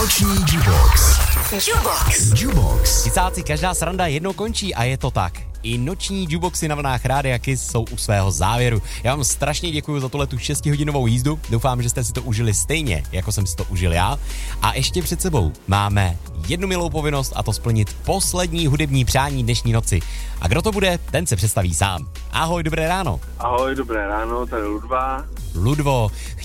Noční Jubox. Jubox. Ticáci, každá sranda jednou končí a je to tak. I noční Juboxy na vlnách Rádia Kiss jsou u svého závěru. Já vám strašně děkuji za tuhletu 6hodinovou jízdu. Doufám, že jste si to užili stejně, jako jsem si to užil já. A ještě před sebou máme jednu milou povinnost, a to splnit poslední hudební přání dnešní noci. A kdo to bude, ten se představí sám. Ahoj, dobré ráno. Ahoj, dobré ráno, tady Ludva. Ludvo,